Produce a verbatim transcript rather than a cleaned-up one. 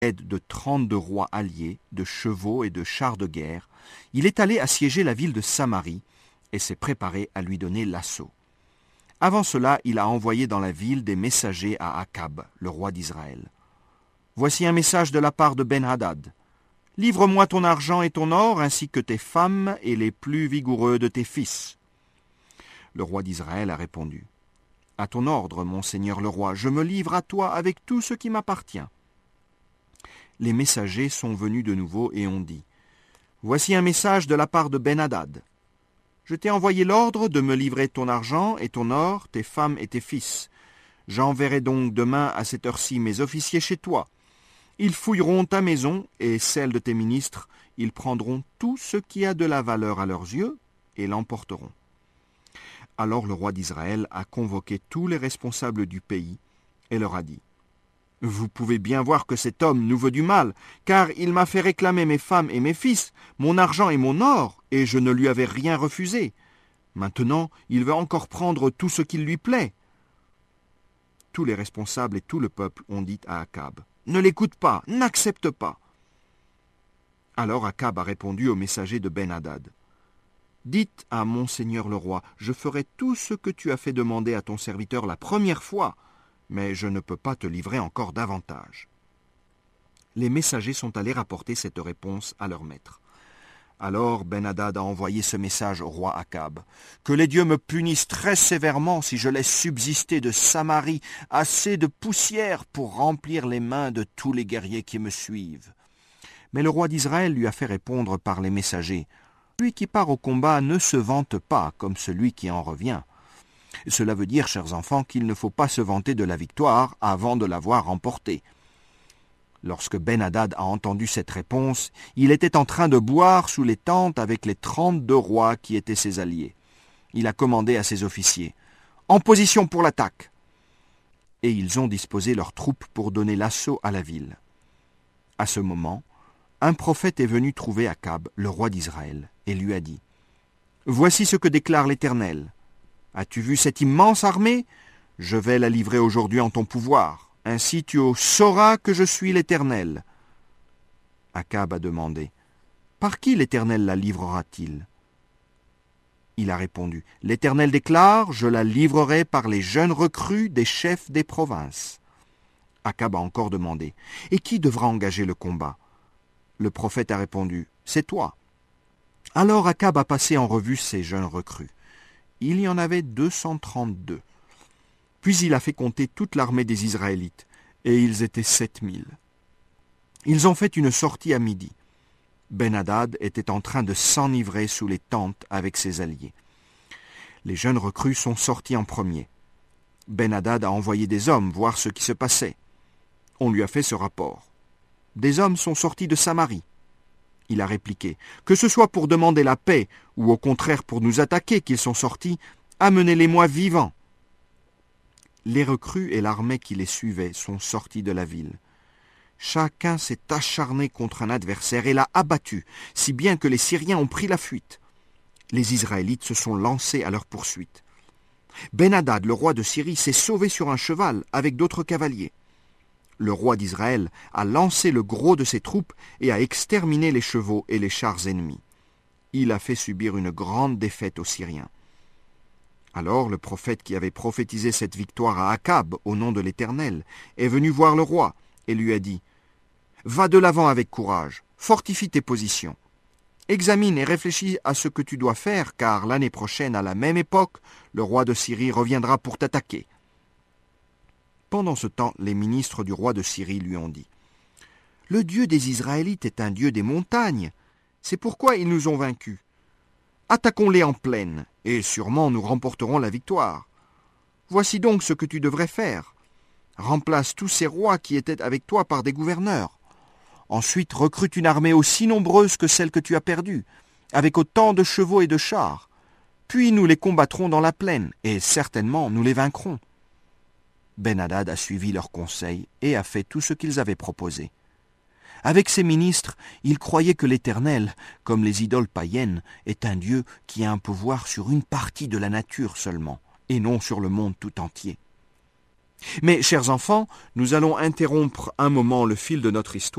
l'aide de trente-deux rois alliés, de chevaux et de chars de guerre, il est allé assiéger la ville de Samarie et s'est préparé à lui donner l'assaut. Avant cela, il a envoyé dans la ville des messagers à Akab, le roi d'Israël. « Voici un message de la part de Ben-Hadad. Livre-moi ton argent et ton or, ainsi que tes femmes et les plus vigoureux de tes fils. » Le roi d'Israël a répondu. « À ton ordre, mon seigneur le roi, je me livre à toi avec tout ce qui m'appartient. » Les messagers sont venus de nouveau et ont dit. « Voici un message de la part de Ben-Hadad. Je t'ai envoyé l'ordre de me livrer ton argent et ton or, tes femmes et tes fils. J'enverrai donc demain à cette heure-ci mes officiers chez toi. Ils fouilleront ta maison et celle de tes ministres. Ils prendront tout ce qui a de la valeur à leurs yeux et l'emporteront. » Alors le roi d'Israël a convoqué tous les responsables du pays et leur a dit. « Vous pouvez bien voir que cet homme nous veut du mal, car il m'a fait réclamer mes femmes et mes fils, mon argent et mon or, et je ne lui avais rien refusé. Maintenant, il veut encore prendre tout ce qu'il lui plaît. » Tous les responsables et tout le peuple ont dit à Akab, « Ne l'écoute pas, n'accepte pas. » Alors Akab a répondu au messager de Ben-Hadad. « Dites à mon seigneur le roi, je ferai tout ce que tu as fait demander à ton serviteur la première fois, mais je ne peux pas te livrer encore davantage. » Les messagers sont allés rapporter cette réponse à leur maître. Alors Ben-Hadad a envoyé ce message au roi Akab. « Que les dieux me punissent très sévèrement si je laisse subsister de Samarie assez de poussière pour remplir les mains de tous les guerriers qui me suivent. » Mais le roi d'Israël lui a fait répondre par les messagers. « Celui qui part au combat ne se vante pas comme celui qui en revient. » Cela veut dire, chers enfants, qu'il ne faut pas se vanter de la victoire avant de l'avoir remportée. Lorsque Ben-Hadad a entendu cette réponse, il était en train de boire sous les tentes avec les trente-deux rois qui étaient ses alliés. Il a commandé à ses officiers « En position pour l'attaque !» Et ils ont disposé leurs troupes pour donner l'assaut à la ville. À ce moment, un prophète est venu trouver Akab, le roi d'Israël, et lui a dit « Voici ce que déclare l'Éternel. As-tu vu cette immense armée? Je vais la livrer aujourd'hui en ton pouvoir. Ainsi tu sauras que je suis l'Éternel. » Akab a demandé, « Par qui l'Éternel la livrera-t-il » Il a répondu, « L'Éternel déclare, je la livrerai par les jeunes recrues des chefs des provinces. » Akab a encore demandé, « Et qui devra engager le combat » Le prophète a répondu, « C'est toi. » Alors Akab a passé en revue ces jeunes recrues. Il y en avait deux cent trente-deux. Puis il a fait compter toute l'armée des Israélites, et ils étaient sept mille. Ils ont fait une sortie à midi. Ben-Hadad était en train de s'enivrer sous les tentes avec ses alliés. Les jeunes recrues sont sortis en premier. Ben-Hadad a envoyé des hommes voir ce qui se passait. On lui a fait ce rapport. Des hommes sont sortis de Samarie. Il a répliqué, « Que ce soit pour demander la paix, ou au contraire pour nous attaquer qu'ils sont sortis, amenez-les-moi vivants. » Les recrues et l'armée qui les suivait sont sortis de la ville. Chacun s'est acharné contre un adversaire et l'a abattu, si bien que les Syriens ont pris la fuite. Les Israélites se sont lancés à leur poursuite. Ben-Hadad, le roi de Syrie, s'est sauvé sur un cheval avec d'autres cavaliers. Le roi d'Israël a lancé le gros de ses troupes et a exterminé les chevaux et les chars ennemis. Il a fait subir une grande défaite aux Syriens. Alors le prophète qui avait prophétisé cette victoire à Akab au nom de l'Éternel est venu voir le roi et lui a dit « Va de l'avant avec courage, fortifie tes positions. Examine et réfléchis à ce que tu dois faire, car l'année prochaine, à la même époque, le roi de Syrie reviendra pour t'attaquer. » Pendant ce temps, les ministres du roi de Syrie lui ont dit « Le Dieu des Israélites est un Dieu des montagnes. C'est pourquoi ils nous ont vaincus. Attaquons-les en plaine, et sûrement nous remporterons la victoire. Voici donc ce que tu devrais faire. Remplace tous ces rois qui étaient avec toi par des gouverneurs. Ensuite, recrute une armée aussi nombreuse que celle que tu as perdue, avec autant de chevaux et de chars. Puis nous les combattrons dans la plaine, et certainement nous les vaincrons. » Ben-Hadad a suivi leurs conseils et a fait tout ce qu'ils avaient proposé. Avec ses ministres, il croyait que l'Éternel, comme les idoles païennes, est un Dieu qui a un pouvoir sur une partie de la nature seulement, et non sur le monde tout entier. Mais, chers enfants, nous allons interrompre un moment le fil de notre histoire